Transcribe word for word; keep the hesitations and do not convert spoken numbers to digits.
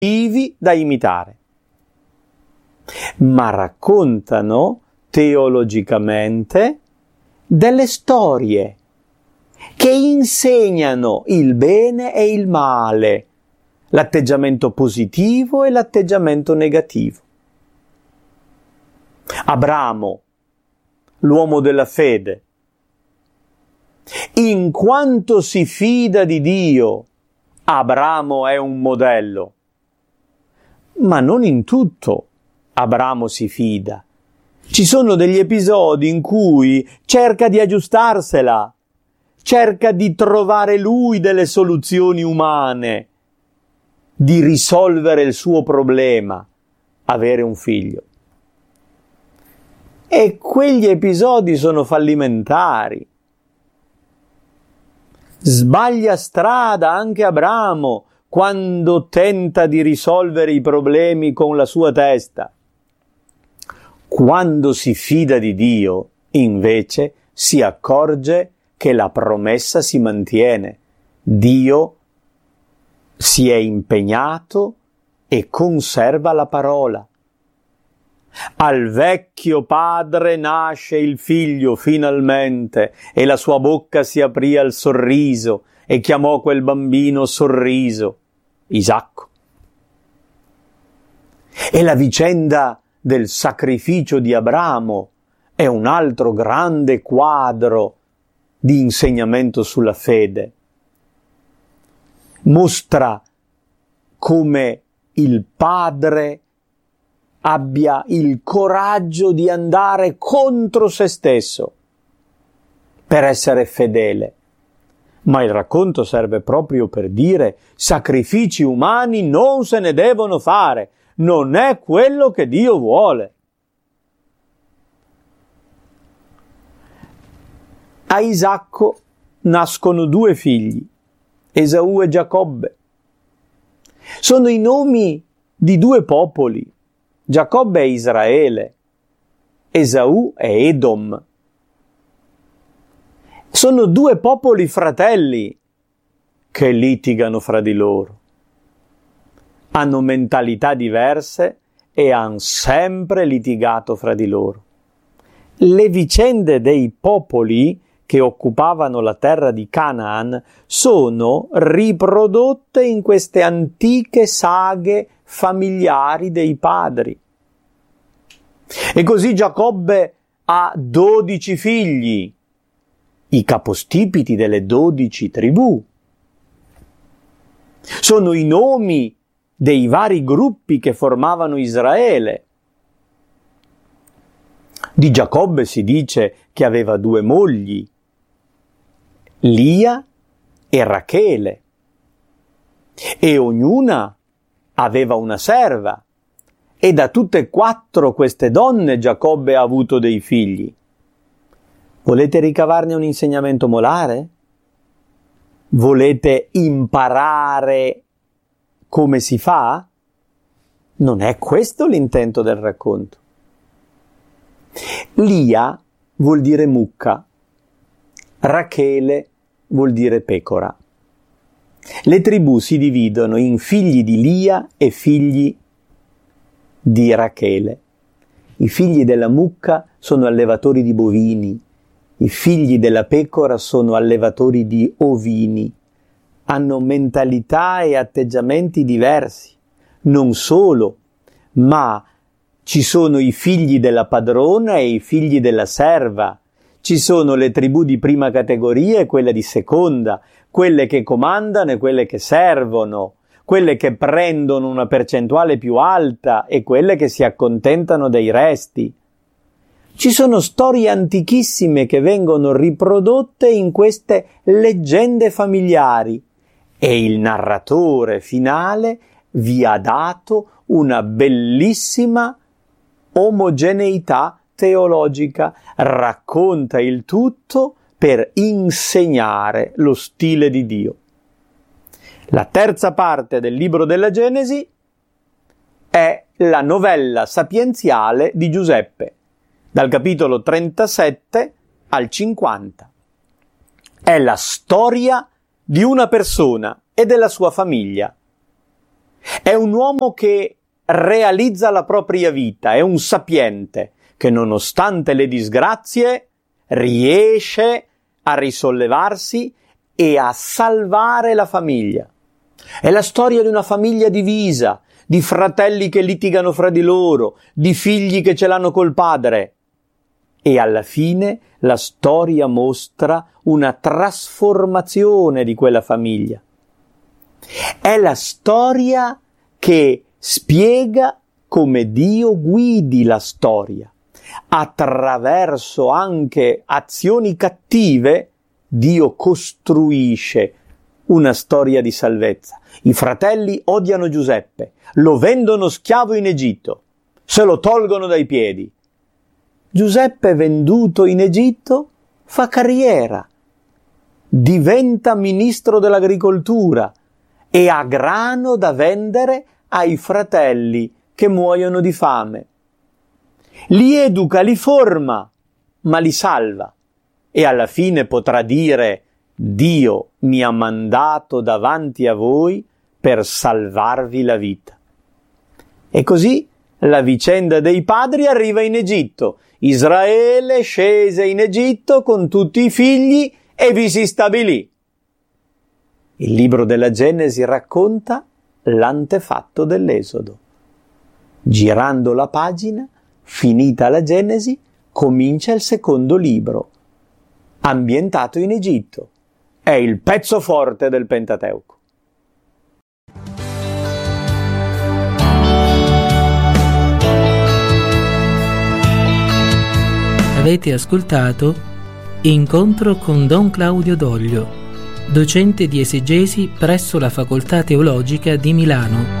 da imitare, ma raccontano teologicamente delle storie che insegnano il bene e il male, l'atteggiamento positivo e l'atteggiamento negativo. Abramo, l'uomo della fede, in quanto si fida di Dio, Abramo è un modello, ma non in tutto Abramo si fida. Ci sono degli episodi in cui cerca di aggiustarsela, cerca di trovare lui delle soluzioni umane, di risolvere il suo problema, avere un figlio. E quegli episodi sono fallimentari. Sbaglia strada anche Abramo quando tenta di risolvere i problemi con la sua testa. Quando si fida di Dio, invece, si accorge che la promessa si mantiene. Dio si è impegnato e conserva la parola. Al vecchio padre nasce il figlio finalmente e la sua bocca si aprì al sorriso e chiamò quel bambino Sorriso, Isacco. E la vicenda del sacrificio di Abramo è un altro grande quadro di insegnamento sulla fede. Mostra come il padre abbia il coraggio di andare contro se stesso per essere fedele. Ma il racconto serve proprio per dire: sacrifici umani non se ne devono fare, non è quello che Dio vuole. A Isacco nascono due figli, Esaù e Giacobbe. Sono i nomi di due popoli. Giacobbe è Israele, Esaù è Edom. Sono due popoli fratelli che litigano fra di loro. Hanno mentalità diverse e hanno sempre litigato fra di loro. Le vicende dei popoli che occupavano la terra di Canaan sono riprodotte in queste antiche saghe familiari dei padri. E così Giacobbe ha dodici figli, i capostipiti delle dodici tribù. Sono i nomi dei vari gruppi che formavano Israele. Di Giacobbe si dice che aveva due mogli, Lia e Rachele, e ognuna aveva una serva, e da tutte e quattro queste donne Giacobbe ha avuto dei figli. Volete ricavarne un insegnamento molare? Volete imparare come si fa? Non è questo l'intento del racconto. Lia vuol dire mucca, Rachele vuol dire pecora. Le tribù si dividono in figli di Lia e figli di Rachele. I figli della mucca sono allevatori di bovini, i figli della pecora sono allevatori di ovini. Hanno mentalità e atteggiamenti diversi. Non solo, ma ci sono i figli della padrona e i figli della serva. Ci sono le tribù di prima categoria e quelle di seconda, quelle che comandano e quelle che servono, quelle che prendono una percentuale più alta e quelle che si accontentano dei resti. Ci sono storie antichissime che vengono riprodotte in queste leggende familiari e il narratore finale vi ha dato una bellissima omogeneità teologica, racconta il tutto per insegnare lo stile di Dio. La terza parte del libro della Genesi è la novella sapienziale di Giuseppe, dal capitolo trentasette al cinquanta. È la storia di una persona e della sua famiglia. È un uomo che realizza la propria vita, è un sapiente che nonostante le disgrazie riesce a risollevarsi e a salvare la famiglia. È la storia di una famiglia divisa, di fratelli che litigano fra di loro, di figli che ce l'hanno col padre. E alla fine la storia mostra una trasformazione di quella famiglia. È la storia che spiega come Dio guidi la storia. Attraverso anche azioni cattive, Dio costruisce una storia di salvezza. I fratelli odiano Giuseppe, lo vendono schiavo in Egitto, se lo tolgono dai piedi. Giuseppe, venduto in Egitto, fa carriera, diventa ministro dell'agricoltura e ha grano da vendere ai fratelli che muoiono di fame. Li educa, li forma, ma li salva. E alla fine potrà dire: Dio mi ha mandato davanti a voi per salvarvi la vita. E così la vicenda dei padri arriva in Egitto. Israele scese in Egitto con tutti i figli e vi si stabilì. Il libro della Genesi racconta l'antefatto dell'Esodo. Girando la pagina, finita la Genesi, comincia il secondo libro, ambientato in Egitto. È il pezzo forte del Pentateuco. Avete ascoltato Incontro con Don Claudio Doglio, docente di esegesi presso la Facoltà Teologica di Milano.